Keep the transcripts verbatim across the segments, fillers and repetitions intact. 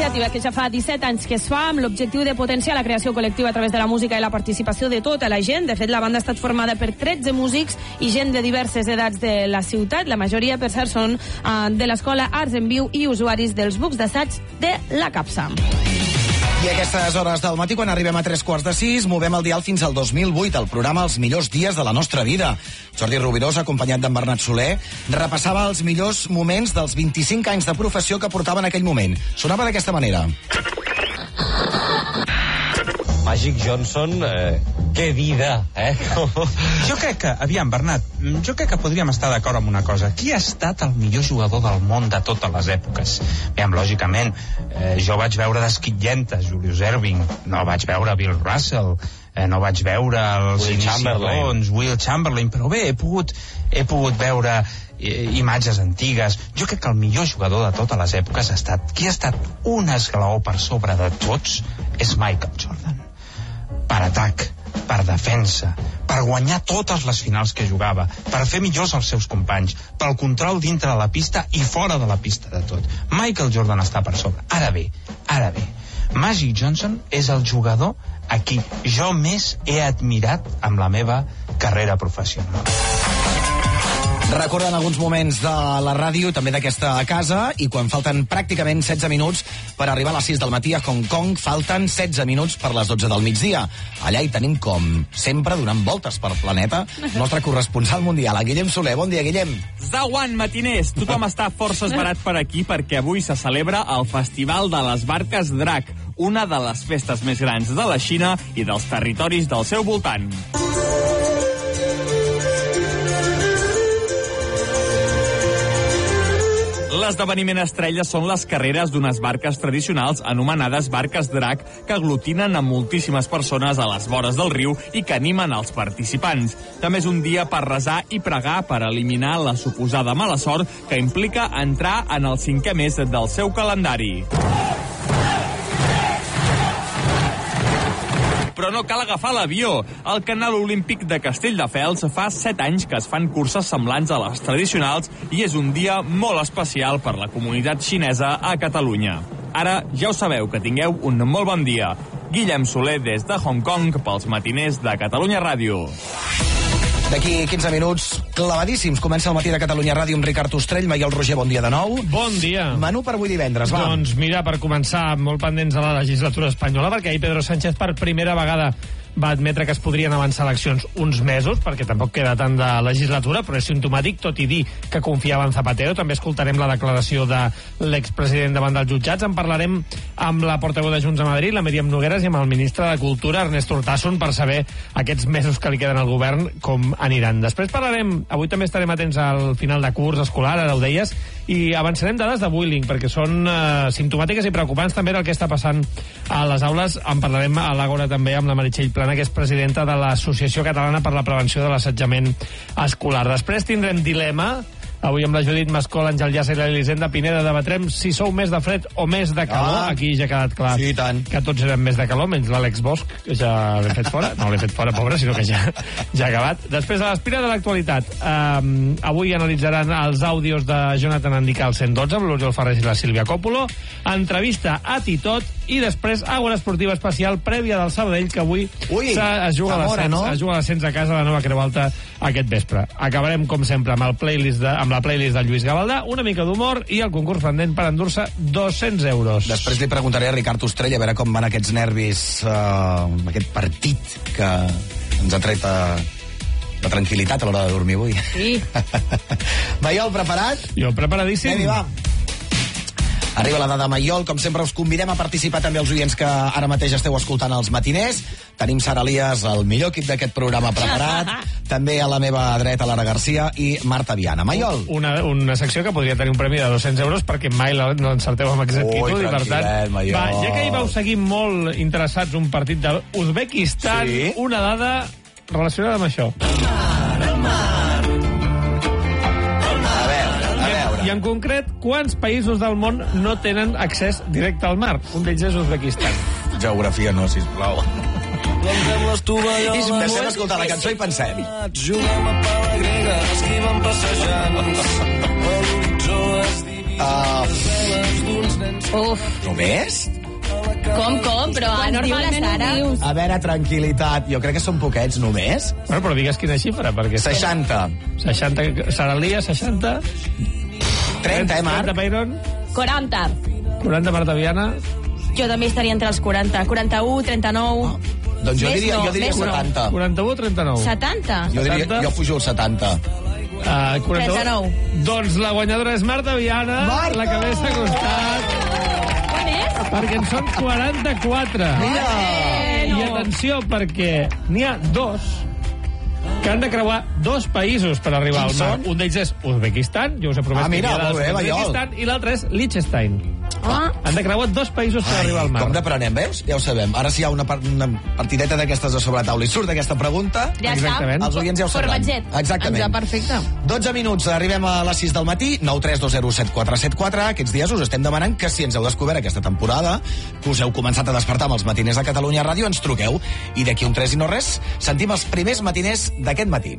iniciativa que ja fa disset anys que es fa amb l'objectiu de potenciar la creació col·lectiva a través de la música i la participació de tota la gent. De fet, la banda ha estat formada per tretze músics i gent de diverses edats de la ciutat. La majoria, per cert, són uh, de l'Escola Arts en Viu i usuaris dels bucs d'assaig de la Capsa. I a aquestes hores del matí, quan arribem a tres quarts de sis, movem el dial fins al dos mil vuit, el programa Els millors dies de la nostra vida. Jordi Rubirós, acompanyat d'en Bernat Soler, repassava els millors moments dels vint-i-cinc anys de professió que portava en aquell moment. Sonava d'aquesta manera. Magic Johnson, eh, que vida, eh? Jo crec que, aviam, Bernat, jo crec que podríem estar d'acord amb una cosa. Qui ha estat el millor jugador del món de totes les èpoques? Aviam, lògicament, eh, jo vaig veure d'esquitllentes, Julius Erving, no vaig veure Bill Russell, eh, no vaig veure els Will Chamberlain. Will Chamberlain, però bé, he pogut, he pogut veure eh, imatges antigues. Jo crec que el millor jugador de totes les èpoques ha estat, qui ha estat un esglaó per sobre de tots, és Michael Jordan. Per atac, per defensa, per guanyar totes les finals que jugava, per fer millors els seus companys, pel control dintre de la pista i fora de la pista de tot. Michael Jordan està per sobre. Ara bé, ara bé, Magic Johnson és el jugador a qui jo més he admirat amb la meva carrera professional. Recorden alguns moments de la ràdio, també d'aquesta casa, i quan falten pràcticament setze minuts per arribar a les sis del matí a Hong Kong, falten setze minuts per les dotze del migdia. Allà hi tenim, com sempre, donant voltes per planeta, el nostre corresponsal mundial, a Guillem Soler. Bon dia, Guillem. Zawan, matiners. Tothom està força esbarat per aquí perquè avui se celebra el Festival de les Barques Drac, una de les festes més grans de la Xina i dels territoris del seu voltant. L'esdeveniment estrella són les carreres d'unes barques tradicionals anomenades barques drac que aglutinen a moltíssimes persones a les vores del riu i que animen els participants. També és un dia per resar i pregar per eliminar la suposada mala sort que implica entrar en el cinquè mes del seu calendari. Però no cal agafar l'avió. Al Canal Olímpic de Castelldefels fa set anys que es fan curses semblants a les tradicionals i és un dia molt especial per la comunitat xinesa a Catalunya. Ara ja ho sabeu, que tingueu un molt bon dia. Guillem Soler des de Hong Kong pels matiners de Catalunya Ràdio. D'aquí quinze minuts, clavadíssims. Comença el matí de Catalunya Ràdio amb Ricard Ostrell, Maiol Roger, bon dia de nou. Bon dia. Menú per avui divendres, va. Doncs mira, per començar, molt pendents de la legislatura espanyola, perquè ahir Pedro Sánchez per primera vegada va admetre que es podrien avançar eleccions uns mesos, perquè tampoc queda tant de legislatura, però és simptomàtic, tot i dir que confiava en Zapatero. També escoltarem la declaració de l'expresident davant dels jutjats. En parlarem amb la portaveu de Junts a Madrid, la Míriam Nogueras, i amb el ministre de Cultura, Ernest Urtasun, per saber aquests mesos que li queden al govern com aniran. Després parlarem, avui també estarem atents al final de curs escolar, ara ho deies, i avançarem dades de bullying, perquè són eh, simptomàtiques i preocupants també del que està passant a les aules. En parlarem a l'Àgora també amb la Meritxell Plana, que és presidenta de l'Associació Catalana per la Prevenció de l'Assetjament Escolar. Després tindrem dilema. Avui amb la Judit Mascol, Àngel Llàcer i l'Elisenda Pineda debatrem si sou més de fred o més de calor. Ah, aquí ja ha quedat clar sí, tant. que tots eren més de calor, menys l'Àlex Bosch, que ja l'he fet fora. No l'he fet fora, pobre, sinó que ja, ja ha acabat. Després, a l'espira de l'actualitat, um, avui analitzaran els àudios de Jonathan Andicà al cent dotze, amb l'Oriol Ferrés i la Sílvia Còpolo, entrevista a Titot, i després Àgora Esportiva Especial prèvia del Sabadell, que avui Ui, es juga a l'ascens no? es juga a l'ascens a casa de la Nova Creu Alta aquest vespre. Acabarem, com sempre, amb el playlist de, amb la playlist de Lluís Gavaldà, una mica d'humor i el concurs pendent per endur-se dos-cents euros. Després li preguntaré a Ricard Ostrell a veure com van aquests nervis, uh, aquest partit que ens ha tret a la tranquil·litat a l'hora de dormir avui. Sí. Maiol, preparat? Jo preparadíssim. Anem-hi, va. Arriba la dada Maiol, com sempre us convidem a participar també els oients que ara mateix esteu escoltant els matiners. Tenim Sara Elias, el millor equip d'aquest programa preparat, també a la meva dreta Lara Garcia i Marta Viana. Maiol. Una, una secció que podria tenir un premi de dos-cents euros perquè mai l'encerteu amb exactitud. Ui, i per tant, Maiol. va, ja que hi vau seguir molt interessats un partit d'Uzbekistan, sí? Una dada relacionada amb això. A veure, I en concret, quants països del món no tenen accés directe al mar? Un d'ells és Uzbekistan. Geografia no, sisplau. I deixem escoltar la cançó i pensem. Juguem a pala grega, esquivem passejant. A l'horitzó es dividen les veles d'uns nens Uf. Només? Com, com? Però anormal és ara. A veure, tranquil·litat. Jo crec que són poquets, només. Bueno, però digues quina xifra, perquè... seixanta. seixanta, Sara Lia, seixanta. trenta, eh, Marc? trenta, Peyron. quaranta. quaranta, Marta Viana. Jo també estaria entre els quaranta. quaranta-u, trenta-nou... Oh, doncs jo Més diria, no, jo diria més no. setanta. quaranta-u o trenta-nou? setanta. Jo, diria, setanta. jo pujo el setanta. Uh, trenta-nou. Doncs la guanyadora és Marta Viana, Marta! la que més s'ha costat. Quan és? Perquè en són quaranta-quatre. Mira! I atenció, perquè n'hi ha dos que han de creuar dos països per arribar Quins al mar. són? Un d'ells és Uzbekistan, jo us he promès Ah, mira, que hi ha molt bé, Baiol. Uzbekistan, i l'altre és Liechtenstein. Ah. Han de creuar dos països per Ai, arribar al mar. com d'aprenem, veus? Ja ho sabem. Ara si hi ha una, par una partideta d'aquestes a sobre la taula i surt aquesta pregunta, Ja Exactament. està. els oients ja ho sabran. Formatget. Exactament. Ens va perfecte. dotze minuts, arribem a les sis del matí, nou tres dos zero set quatre set quatre. Aquests dies us estem demanant que si ens heu descobert aquesta temporada, que us heu començat a despertar amb els matiners de Catalunya Ràdio, ens truqueu. I d'aquí un tres i no res, sentim els primers matiners d'aquest matí.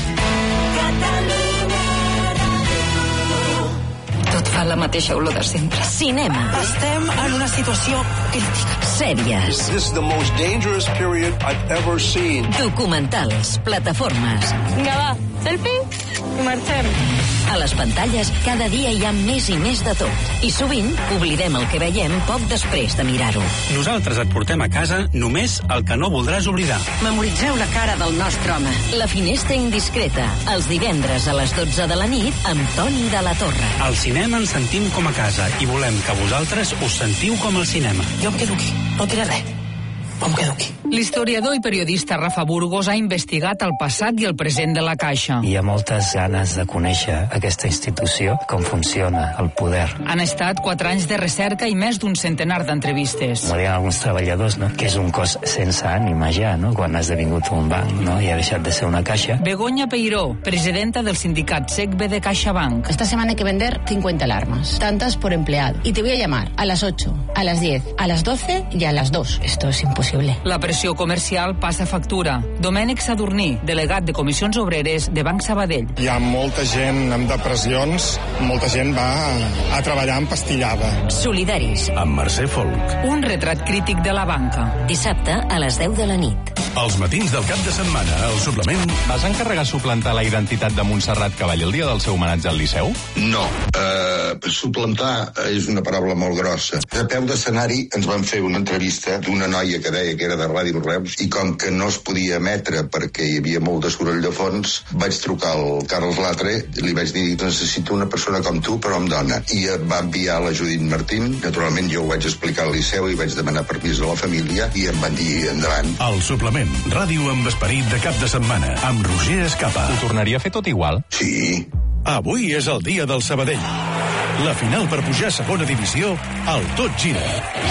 Tot fa la mateixa olor de sempre. Cinema. Estem en una situació crítica. Sèries. This is the most dangerous period I've ever seen. Documentals. Plataformes. Vinga, va. Selfie? I marxem. A les pantalles, cada dia hi ha més i més de tot. I sovint oblidem el que veiem poc després de mirar-ho. Nosaltres et portem a casa només el que no voldràs oblidar. Memoritzeu la cara del nostre home. La finestra indiscreta. Els divendres a les dotze de la nit amb Toni de la Torre. Al cinema ens sentim com a casa i volem que vosaltres us sentiu com al cinema. Jo em quedo aquí, no diré res. Em quedo aquí. L'historiador i periodista Rafa Burgos ha investigat el passat i el present de la Caixa. Hi ha moltes ganes de conèixer aquesta institució, com funciona, el poder. Han estat quatre anys de recerca i més d'un centenar d'entrevistes. Com diuen alguns treballadors, no? Que és un cos sense ànima ja, no? Quan ha esdevingut un banc, no? I ha deixat de ser una caixa. Begoña Peiró, presidenta del sindicat SECBE de CaixaBank. Esta semana hay que vender cincuenta alarmas, tantas por empleado. Y te voy a llamar a las ocho, a las diez, a las doce y a las dos. Esto es imposible. La pressió comercial passa factura. Domènec Sadurní, delegat de Comissions Obreres de Banc Sabadell. Hi ha molta gent amb depressions, molta gent va a treballar empastillada. Solidaris. Amb Mercè Folk. Un retrat crític de la banca. Dissabte a les deu de la nit. Els matins del cap de setmana, al suplement... Vas encarregar suplantar la identitat de Montserrat Cavall el dia del seu homenatge al Liceu? No. Uh, suplantar és una paraula molt grossa. A peu d'escenari ens van fer una entrevista d'una noia que deia que era de Ràdio Reus i com que no es podia emetre perquè hi havia molt de soroll de fons, vaig trucar al Carles Latre i li vaig dir necessito una persona com tu però amb dona. I va enviar la Judit Martín. Naturalment jo ho vaig explicar al Liceu i vaig demanar permís a la família i em van dir endavant. El suplement. Ràdio amb esperit de cap de setmana, amb Roger Escapa. Ho tornaria a fer tot igual? Sí. Avui és el dia del Sabadell. La final per pujar a segona divisió, el Tot Gira.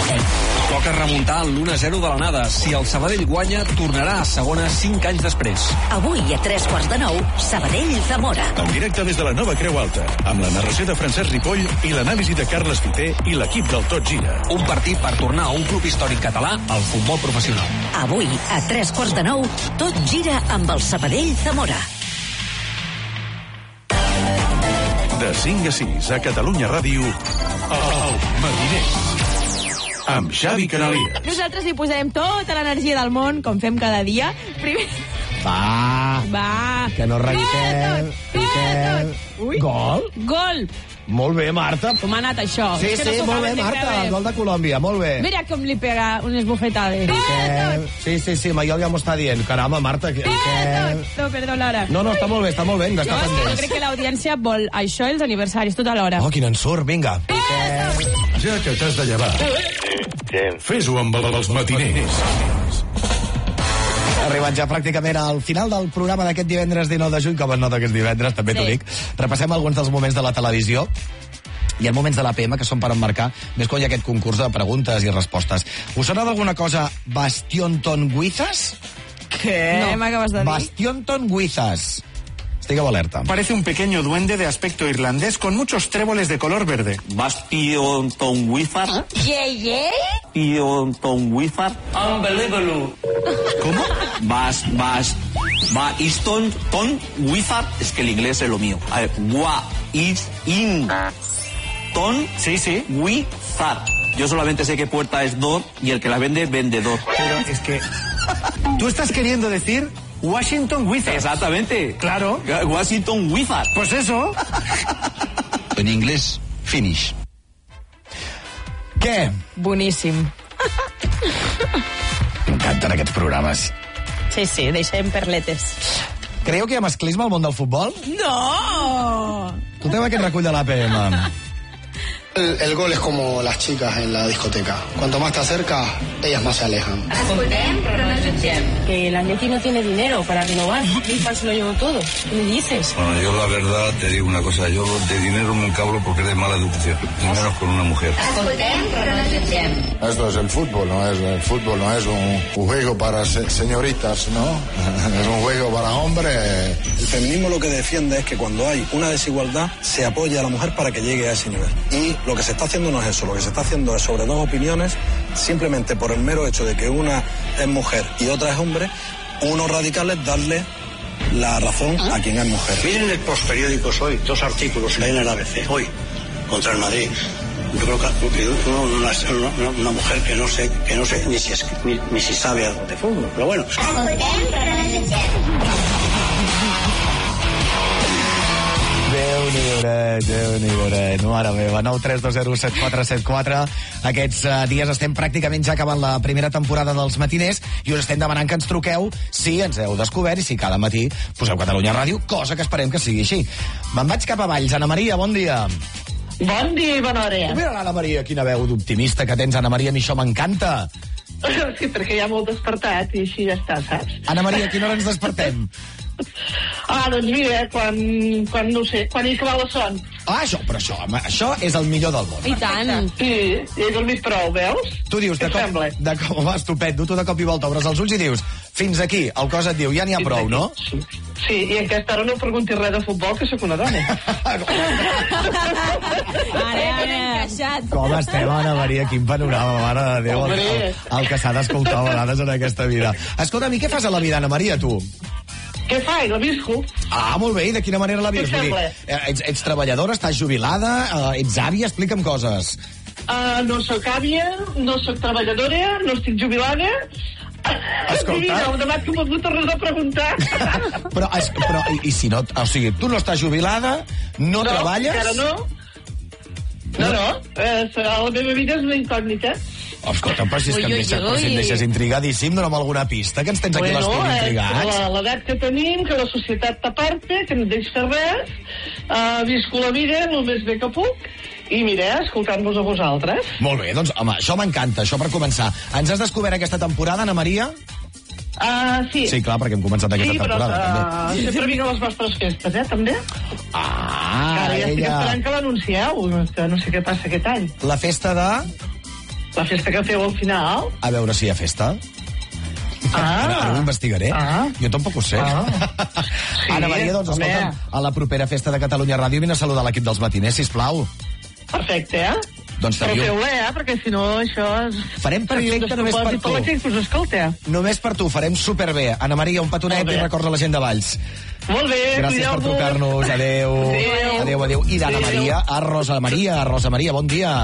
Toca remuntar l'u a zero de l'anada. Si el Sabadell guanya, tornarà a segona cinc anys després. Avui, a tres quarts de nou, Sabadell-Zamora. En directe des de la nova Creu Alta, amb la narració de Francesc Ripoll i l'anàlisi de Carles Fiter i l'equip del Tot Gira. Un partit per tornar a un club històric català al futbol professional. Avui, a tres quarts de nou, Tot Gira amb el Sabadell-Zamora. De cinc a sis a Catalunya Ràdio, el Matiners. Amb Xavi Canalies. Nosaltres hi posarem tota l'energia del món, com fem cada dia. Primer... Va, Va. que no arrenquem. Piquem. Ui. Gol? Gol. Molt bé, Marta. Com ha anat això? Sí, És que no sí, s'ho molt bé, acaben de Marta. creure. El gol de Colòmbia, molt bé. Mira com li pega unes bufetades. Piquem. Sí, sí, sí, Maiol ja m'ho està dient. Caramba, Marta, que... Piquem. No, perdó, Laura. No, no, està molt bé, està molt bé, hem d'estar Jo, jo pendents. crec que l'audiència vol això i els aniversaris, tot alhora. Oh, quin ensurt, vinga. Ja que t'has de llevar, fes-ho amb els matiners. Arribat ja pràcticament al final del programa d'aquest divendres dinou de juny, com es nota aquest divendres, també Sí. t'ho dic. Repassem alguns dels moments de la televisió. Hi ha moments de l'A P M que són per emmarcar, més quan hi ha aquest concurs de preguntes i respostes. Us sona d'alguna cosa Bastionton Guizas? Què No. m'acabes de dir? Bastionton Guizas. Estigueu alerta. Parece un pequeño duende de aspecto irlandés con muchos tréboles de color verde. Bastionton Wizard. Yeah, yeah. Bastionton Wizard. Unbelievable. ¿Cómo? Bas, bas, Bastionton Wizard. Es que el inglés es lo mío. A ver, wa is in Washington sí, sí. Wizard. Yo solamente sé que puerta es door y el que la vende, vendedor. Pero es que... Tú estás queriendo decir Washington Wizard. Exactamente. Claro. Washington Wizard. Pues eso. En inglés, finish. Què? Boníssim. M'encanten aquests programes. Sí, sí, deixem perletes. Creieu que hi ha masclisme al món del futbol? No! Escolteu aquest recull de l'A P M. El, el gol es como las chicas en la discoteca. Cuanto más te acercas, ellas más se alejan. Escoltem, pero no juzguem. Que el Atleti no tiene dinero para renovar. FIFA se lo llevó todo. ¿Qué me dices? Bueno, yo la verdad te digo una cosa. Yo de dinero me encablo porque es de mala educación. Y menos con una mujer. Escoltem, pero no juzguem. Esto es el fútbol, ¿no? Es, el fútbol no es un, un juego para se, señoritas, ¿no? Es un juego para hombres. El feminismo lo que defiende es que cuando hay una desigualdad se apoya a la mujer para que llegue a ese nivel. Y lo que se está haciendo no es eso, lo que se está haciendo es sobre dos opiniones, simplemente por el mero hecho de que una es mujer y otra es hombre, unos radicales darle la razón a quien es mujer. Miren el postperiódicos hoy, dos artículos en el A B C, hoy, contra el Madrid. Yo creo que una, una, una mujer que no sé, que no sé ni si, es, ni, ni si sabe algo de fútbol, pero bueno. Déu-n'hi-do, Déu-n'hi-do, mare meva, nou tres dos zero set quatre set quatre. Aquests uh, dies estem pràcticament ja acabant la primera temporada dels matiners i us estem demanant que ens truqueu si ens heu descobert i si cada matí poseu Catalunya Ràdio, cosa que esperem que sigui així. Me'n vaig cap a Valls. Anna Maria, bon dia. Bon dia i bona hora. Mira l'Anna Maria, quina veu d'optimista que tens, Anna Maria, a mi això m'encanta. Sí, perquè ja m'ho he despertat i així ja està, saps? Anna Maria, a quina hora ens despertem? Ah, doncs mira, quan, quan no sé, quan he acabat la son. Ah, això, però això, això és el millor del món. I tant. Sí, he dormit prou, veus? Tu dius, de cop, de cop, va, estupendo, tu de cop i volta obres els ulls i dius, fins aquí, el cos et diu, ja n'hi ha prou, no? Sí, sí, i en aquesta hora no preguntis res de futbol, que sóc una dona. Ara, ara, encaixat. Com estem, Anna Maria, quin panorama, mare de Déu, el, el, el que s'ha d'escoltar a vegades en aquesta vida. Escolta, a mi què fas a la vida, Anna Maria, tu? Què fa? La visco. Ah, molt bé, i de quina manera la visco? Ets, ets treballadora, estàs jubilada, uh, ets àvia, explica'm coses. Uh, no sóc àvia, no sóc treballadora, no estic jubilada. Escolta... Mira, demà que m'ho tornes a preguntar. però, es, però i, i si no... O sigui, tu no estàs jubilada, no, no treballes... No, encara no. No, no, eh, la meva vida és una incògnita. Oh, escolta, però si és que em deixes, però si em deixes intrigadíssim, dona'm alguna pista, que ens tens aquí bueno, l'estiu intrigats. Eh, l'edat que tenim, que la societat t'aparta, que no et deixa res, uh, visco la vida el més bé que puc, i mira, escoltant-vos a vosaltres. Molt bé, doncs, home, això m'encanta, això per començar. Ens has descobert aquesta temporada, Anna Maria? Uh, sí. Sí, clar, perquè hem començat aquesta sí, però, temporada, uh, també. Sempre vinc a les vostres festes, eh, també? Ah, Ara ja estic ella... esperant que l'anuncieu, que no sé què passa aquest any. La festa de... La festa que feu al final. A veure si hi ha festa. Ah. Ara, ara ho investigaré. Ah. Jo tampoc ho sé. Ah. Sí, Anna Maria, doncs, escolta'm, a la propera festa de Catalunya Ràdio vine a saludar l'equip dels matiners, sisplau. Perfecte, eh? Doncs però teniu... feu-la, eh? Perquè si no, això... És... Farem perfecte només per tu. Us escolta. Només per tu, farem superbé. Anna Maria, un petonet i recorda la gent de Valls. Molt bé, gràcies per trucar-nos. Adéu. Adéu. Adéu, adéu. I d'Anna Maria a Rosa Maria. Rosa Maria, bon dia.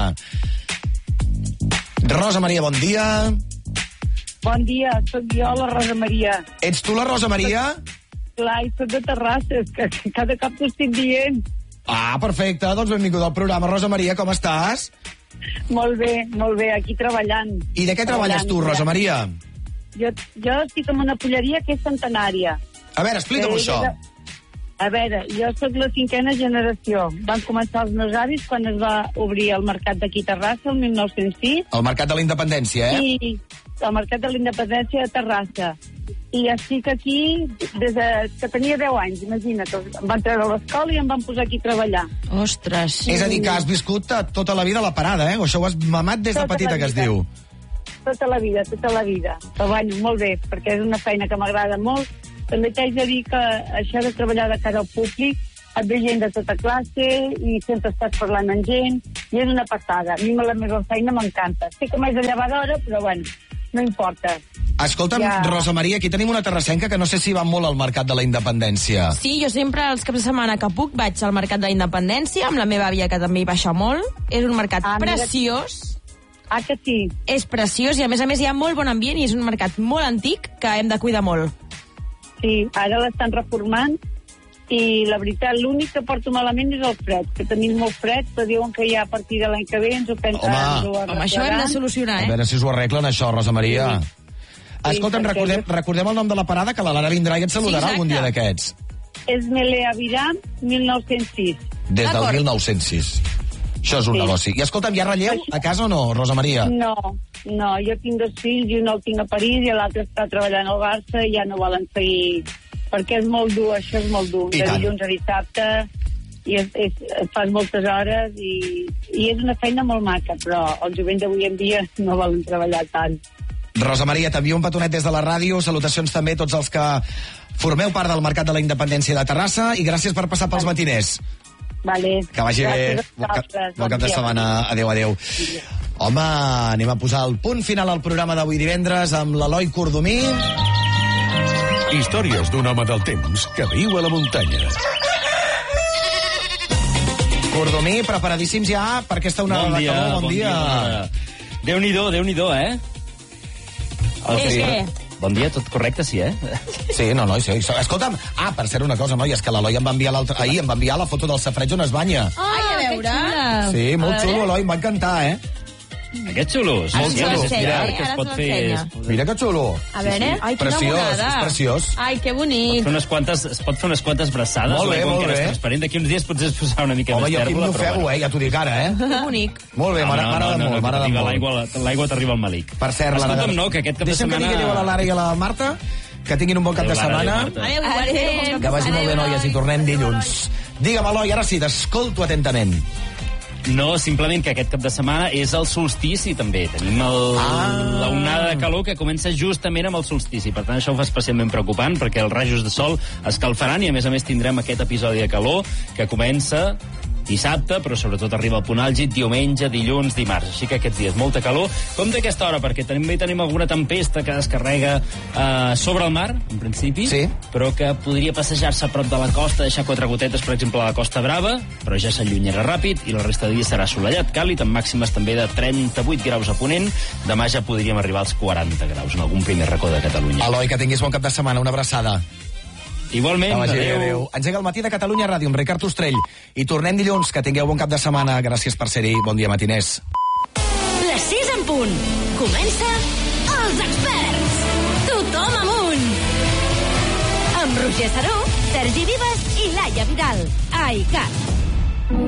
Rosa Maria, bon dia. Bon dia, sóc jo, la Rosa Maria. Ets tu la Rosa Maria? Clar, i soc de Terrassa, que cada cop t'ho estic dient. Ah, perfecte, doncs benvingut al programa. Rosa Maria, com estàs? Molt bé, molt bé, aquí treballant. I de què treballes tu, Rosa Maria? Jo, jo estic en una polleria que és centenària. A veure, explica'm això. De... A veure, jo sóc la cinquena generació. Van començar els meus avis quan es va obrir el mercat d'aquí a Terrassa, el mil nou-cents sis. El mercat de la Independència, eh? I el mercat de la Independència de Terrassa. I estic aquí des de que tenia deu anys, imagina't. Em van treure a l'escola i em van posar aquí a treballar. Ostres. És a dir, que has viscut tota la vida a la parada, eh? O això ho has mamat des de petita, que es diu. Tota la vida, tota la vida. Però bueno, molt bé, perquè és una feina que m'agrada molt. També t'haig de dir que això de treballar de cara al públic, et ve gent de tota classe i sempre estàs parlant amb gent i és una passada. A mi la meva feina m'encanta. Sé que m'haig de llevar d'hora, però bueno, no importa. Escolta'm, Ja. Rosa Maria, aquí tenim una terrassenca que no sé si va molt al Mercat de la Independència. Sí, jo sempre els caps de setmana que puc vaig al Mercat de la Independència, amb la meva àvia, que també hi baixa molt. És un mercat Ah, mira- preciós. Ah, que sí? És preciós i, a més a més, hi ha molt bon ambient i és un mercat molt antic que hem de cuidar molt. Sí, ara l'estan reformant i la veritat, l'únic que porto malament és el fred, que tenim molt fred, però diuen que ja a partir de l'any que ve ens ho pensen. Home. Home, això hem de solucionar, A veure si us ho arreglen, això, Rosa Maria. Sí. Escolta'm, Sí, perquè- recordem, recordem el nom de la parada, que la Lara vindrà i et saludarà Sí, algun dia d'aquests. És Melea Viram, mil nou-cents sis. Des del D'acord. mil nou-cents sis. Això és un Sí. negoci. I escolta'm, hi ha relleu a casa o no, Rosa Maria? No, no, jo tinc dos fills i un el tinc a París i l'altre està treballant al Barça i ja no volen seguir, perquè és molt dur, això és molt dur, I de tant. dilluns a dissabte, i és, és, fas moltes hores i, i és una feina molt maca, però els jovents d'avui en dia no volen treballar tant. Rosa Maria, t'envio un petonet des de la ràdio. Salutacions també a tots els que formeu part del Mercat de la Independència de Terrassa i gràcies per passar pels matiners. Vale. Que vagi bé. Bon cap, bon cap de setmana. Adéu, adéu. Home, anem a posar el punt final al programa d'avui divendres amb l'Eloi Cordomí. Històries d'un home del temps que viu a la muntanya. Cordomí, preparadíssims ja per aquesta onada Bon de dia, calor. Bon, bon dia. dia. Déu-n'hi-do, Déu-n'hi-do, eh? El Què, que- què? Bon dia, tot correcte, sí, eh? Sí, no, no, sí. Escolta'm, ah, per ser una cosa, noi, és que l'Eloi em va enviar l'altre... Ahir em va enviar la foto del safareig on es banya. Ai, a veure. Sí, molt xulo, Eloi, em va encantar, eh? Aquests xulos. Molt Sí, xulos. és mirar, eh? que es Ara pot se'ls fer... ensenya. es- Mira que xulo. A veure, ai, quina Preciós, monada. és preciós. Ai, que Pot bonic. fer unes quantes, es pot fer unes quantes braçades. Molt bé, l'aigua molt encara bé. és transparent. D'aquí uns dies potser es posarà una mica Home, més jo aquí tèrbola, però m'ofego, bueno. eh? Ja t'ho dic ara, eh? Que bonic. Molt bé, No, m'agrada no, m'agrada no, no, molt, que m'agrada t'arriba molt. l'aigua- L'aigua t'arriba al malic. Per cert, la Escolta'm, no, que aquest cap de Deixa'm setmana... que digui adéu a la Lara i a la Marta, que tinguin un bon cap de Adéu, Lara, setmana. adéu, Marta. Adéu, adéu. Que vagi molt bé, Adéu, noies, i tornem dilluns. Digue'm, Eloi, ara sí, t'escolto atentament. No, simplement que aquest cap de setmana és el solstici, també. Tenim el, Ah. la onada de calor que comença justament amb el solstici. Per tant, això ho fa especialment preocupant, perquè els rajos de sol escalfaran i, a més a més, tindrem aquest episodi de calor que comença dissabte, però sobretot arriba al punt àlgid diumenge, dilluns, dimarts. Així que aquests dies molta calor. Com d'aquesta hora, perquè també tenim alguna tempesta que descarrega eh, sobre el mar, en principi, sí. però que podria passejar-se a prop de la costa, deixar quatre gotetes, per exemple, a la Costa Brava, però ja s'allunyarà ràpid i la resta de dia serà assolellat, càlid, amb màximes també de trenta-vuit graus a Ponent. Demà ja podríem arribar als quaranta graus en algun primer racó de Catalunya. Eloi, que tinguis bon cap de setmana. Una abraçada. Igualment, Que vagi bé, adéu. adéu. Engega el matí de Catalunya Ràdio amb Ricard Ostrell. I tornem dilluns. Que tingueu bon cap de setmana. Gràcies per ser-hi. Bon dia, matiners. Les sis en punt. Comença Els Experts. Tothom amunt. Amb Roger Saró, Sergi Vives i Laia Vidal. A ICAT.